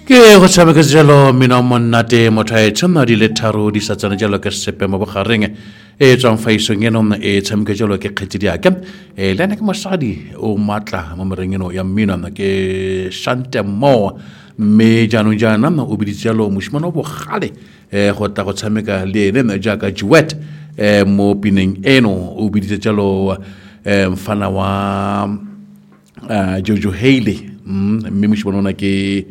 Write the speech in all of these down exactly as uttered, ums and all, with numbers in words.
Ke go tshameka jalo mina monate motho a tsena di le tharo di sa tsana jalo ke sepe mo bogareng e tswang faisong eno e tshameka jalo ke kgetsi di aka e lena ke mosadi o matla mo mereng eno ya mmino ke Shante Mo me jaanong jaana o biditse jalo moshimane o bogale e go tla go tshameka le ene jaaka duet e mo pineng eno o biditse jalo e mfana wa Jojo Haley mme moshimane ona ke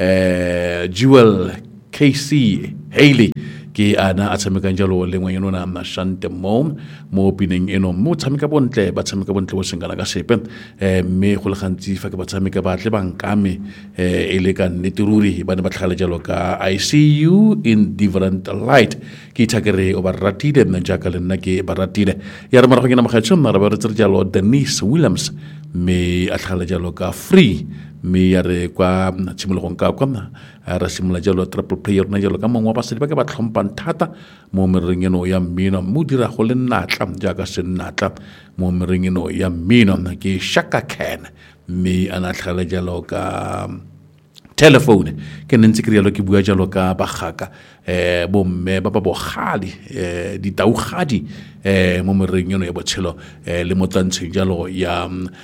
Uh, Jewel K C Haley ke ana a tshameka jalo le ngwana na na Shante Mo mo pineng eno mo tshameka bontle ba tshameka bontle bo sengana ka sepe eh me go le gantsi fa ke ba tshameka ba tle bankame eh e le ka netiruri ba ne ba tlhagala jalo ka I see you in different light ke thakere o ba ratile nna jaka le nna ke ba ratile ya re mara go ke na magatsho mara ba re tsere jalo Denise Williams me a tlhagala jalo ka free me ya re kwa tshimologong ka kwa ra simula jalo triple player na jalo ka mongwe wa basadi ba ke ba tlhompang thata mo mereng eno ya mmino mo dira go le natla jaaka se natla mo mereng eno ya mmino ke Shaka Khan me ana tlhagala jalo ka telephone ke ntse ke rialo ke bua jalo ka bagaka eh bomme ba ba bogadi eh ditaugadi eh mo mereng eno ya botshelo eh le motlantsheng jalo ya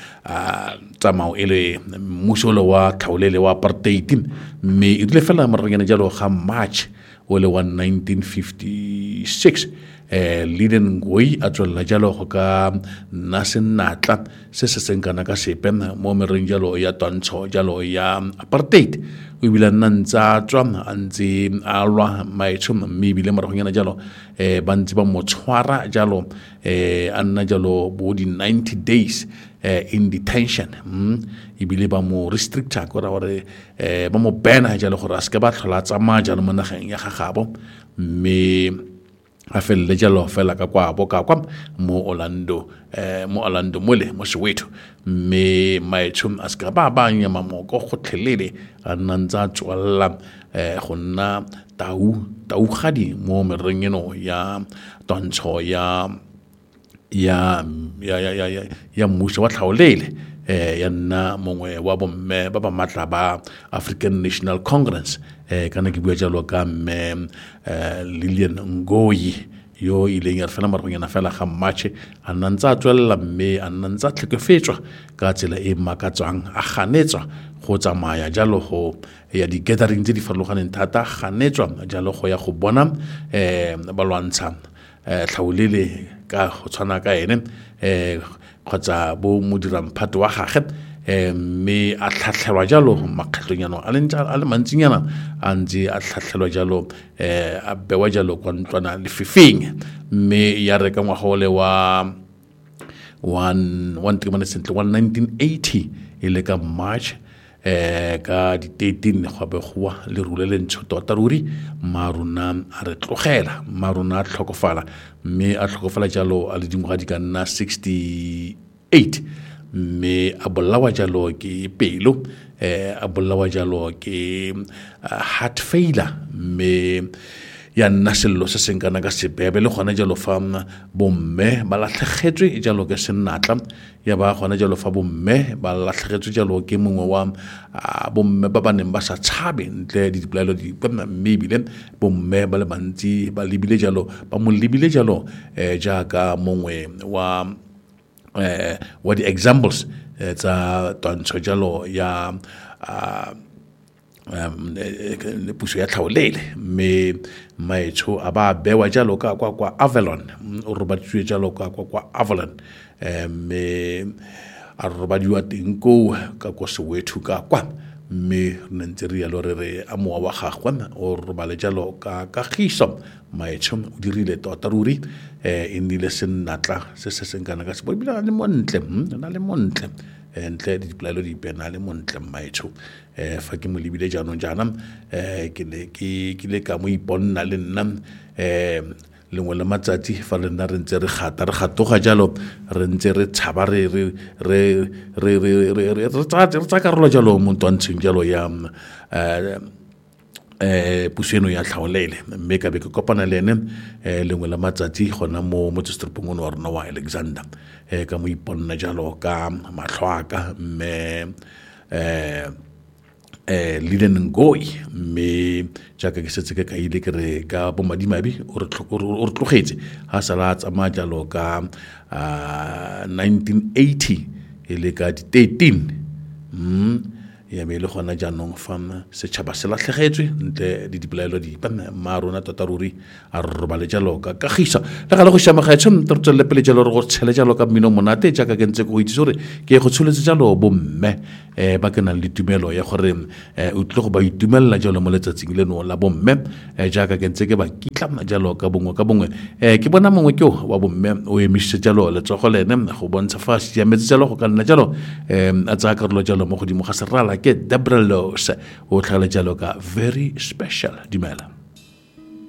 tsamao ele musolo wa tlhaolele wa apartheid me e dile fela moreng ena jalo ga March o le wa nineteen fifty-six eh Liden Ngoyi a tswela jalo go ka nasenatla se se senkana ka sepe mo mereng jalo ya twantsho jalo ya apartheid o bila nantsa tswa antsi alwa maitsho mmebile morongena jalo eh bantsi ba mo tshwara jalo eh anna jalo bo di ninety days eh in detention mm ibile ba mo restricta go ra gore eh ba mo bana jalo gore a se ka ba tlhola tsama jalo mo nageng ya gagabo me a felle jalo fela ka kwa boka kwa mo Orlando eh mo Orlando mole mo Soweto me maitsho a se ka ba ba nya mamoko go tlhelele a nantsa tswalla eh gonna tau tau gadi mo mereng eno ya twantsho ya ya ya ya ya ya mmuso wa tlhaolele eh ya nna mongwe wa bomme ba ba matla ba African National Congress eh kana ke bua jalo ka me eh Lilian Ngoyi yo ile ya fela marongena fela ga March a nantsa tswella mme a nantsa tlhekefetswa ka tsela e makatsang a ganetswa go tsamaya jalo go ya di gathering tse di farologaneng thata ganetswa jalo go ya go bona eh balwantsha eh tlhaolele ka go tshwana ka ene eh kgotsa bo modirang phato wa gagwe eh me a tlhatlhelwa jalo makgetlonyano a lentsa a le mantsinyana a ntse a tlhatlhelwa jalo eh a bewa jalo kwa ntlwana le fifing me ya re ka ngwaga le wa one one nineteen eighty ile ka March eh ka di thirteen go be go le rule le ntsho tota ruri maruna a re tlogela maruna a tlhokofala me a tlhokofala jalo a le dingwaga di ka nna sixty-eight me a bolawa jalo ke pelo eh a bolawa jalo ke heart failure me ya nna sello se senkana ka sebebe le gona jalo fa bomme ba latlhegetswe jalo ke senatla ya ba gona jalo fa bomme ba latlhegetswe jalo ke mongwe wa bomme ba ba neng ba sa tshabe ntle di dipolaelo di mebile bomme ba le bantsi ba libile jalo ba mo libile jalo eh jaaka mongwe wa eh wa di examples tsa twantsho jalo ya um le puso ya tlhaolele me maitsho a ba bewa jalo ka kwa kwa Avalon o robatswe jalo ka kwa kwa Avalon me a robadiwa tinko ka go Soweto ka kwa me ntse re ya lo re re a mowa wa gagwe o robale jalo ka ka giso maitsho o dirile tota ruri eh inile senatla se se senkana ka se bo bila le montle na le montle entle di dipolaelo di pena le montle maitsho eh fa ke mo libile jaanong jaana eh ke le ke ke le ka mo iponna le nna eh lengwe le matsatsi fa le nna re ntse re gata re gatoga jalo re ntse re tshaba re re re re re re re tsa karolo jalo mo ntwantsheng jalo ya eh eh puseno ya tlhaolele mme ka be ke kopana le ene eh lengwe la matsatsi gona mo mo tsestripong ono wa rona wa Alexander eh ka mo iponna jalo ka matlhwaka mme eh eh Liden Ngoi me jaaka ke setse ke ka ile ke re ka bomadimabi o re tlogetse ha sala tsama jalo ka nineteen eighty ile ka di thirteen mm ya me le gona jaanong fam setšhaba se latlhegetswe ntle di dipelaelo di pa marona tataruri a roba le jalo ka kagisa le ga le go shama ga tshum tro tselle pele jalo re go tshele jalo ka mmino monate jaaka ke ntse go itse gore ke go tshuletse jalo bomme eh ba ke nang le tumelo ya gore o tle go ba itumella jalo mo letsatsing leno la bomme jaaka ke ntse ke ba kitla jalo ka bongwe ka bongwe eh ke bona mongwe ke wa bomme o emise jalo le tsogo lene go bontsha fa ya metse jalo go ka nna jalo eh a tsa karolo jalo mo godimo ga serala ke Deborah Loos o tlhagala jalo ka very special dimela